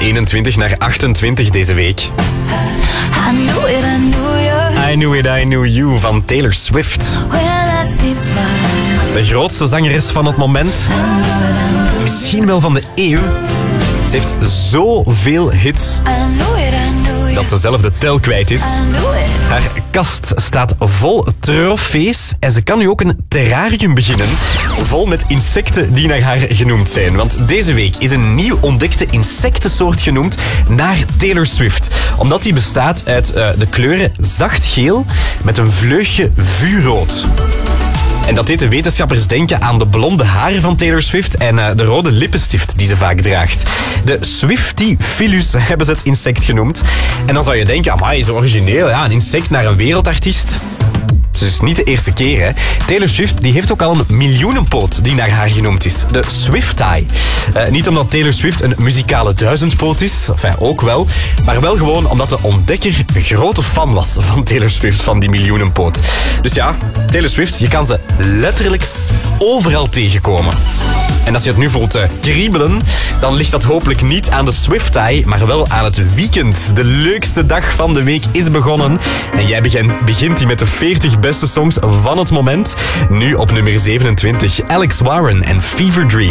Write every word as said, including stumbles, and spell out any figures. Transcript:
eenentwintig naar achtentwintig deze week. I knew it, I knew you. I Knew It, I Knew You van Taylor Swift. When that seems fine. De grootste zangeres van het moment. Misschien wel van de eeuw. Ze heeft zoveel hits I knew it, I knew you. dat ze zelf de tel kwijt is. I knew it. Haar kast staat vol trofees en ze kan nu ook een terrarium beginnen. Vol met insecten die naar haar genoemd zijn. Want deze week is een nieuw ontdekte insectensoort genoemd naar Taylor Swift. Omdat die bestaat uit uh, de kleuren zacht geel met een vleugje vuurrood. En dat deed de wetenschappers denken aan de blonde haren van Taylor Swift en uh, de rode lippenstift die ze vaak draagt. De Swiftifilus hebben ze het insect genoemd. En dan zou je denken, amai, zo origineel, ja, een insect naar een wereldartiest. Het is dus niet de eerste keer, hè. Taylor Swift die heeft ook al een miljoenenpoot die naar haar genoemd is. De Swiftie. Uh, niet omdat Taylor Swift een muzikale duizendpoot is, enfin, ook wel. Maar wel gewoon omdat de ontdekker een grote fan was van Taylor Swift, van die miljoenenpoot. Dus ja, Taylor Swift, je kan ze letterlijk overal tegenkomen. En als je het nu voelt uh, kriebelen, dan ligt dat hopelijk niet aan de Swiftie, maar wel aan het weekend. De leukste dag van de week is begonnen. En jij begint, begint die met de veertig beste songs van het moment. Nu op nummer zevenentwintig, Alex Warren en Fever Dream.